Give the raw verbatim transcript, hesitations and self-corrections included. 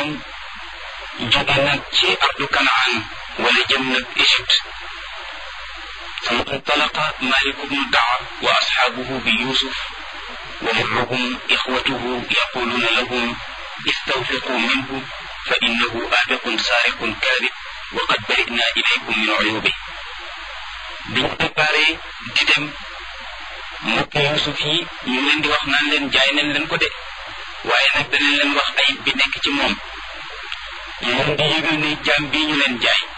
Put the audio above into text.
ñoom jóge nag ci ardu Kanaan wala jëm nag Égypte ثم انطلق مالك بن الدعوى وأصحابه بيوسف ومعهم إخوته يقولون لهم استوثقوا منه فإنه آبق سارق كاذب وقد برئنا إليكم من عيوبه biñ préparé di dem mbokki Yuusuf yi ñu leen di wax naan leen jaay nañ leen ko de waaye nag danañ leen wax ayib bi nekk ci moom ñu leen di yëgal ne jaam bii ñu leen jaay